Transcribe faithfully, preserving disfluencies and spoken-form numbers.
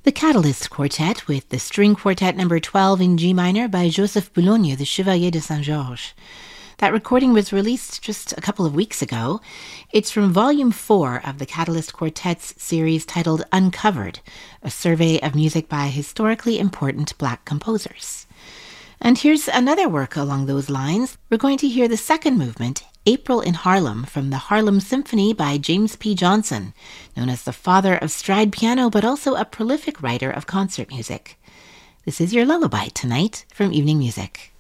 The Catalyst Quartet with the String Quartet number twelve in G minor by Joseph Boulogne, the Chevalier de Saint-Georges. That recording was released just a couple of weeks ago. It's from Volume four of the Catalyst Quartet's series titled Uncovered, a survey of music by historically important Black composers. And here's another work along those lines. We're going to hear the second movement, April in Harlem, from the Harlem Symphony by James P. Johnson, known as the father of stride piano, but also a prolific writer of concert music. This is your lullaby tonight from Evening Music.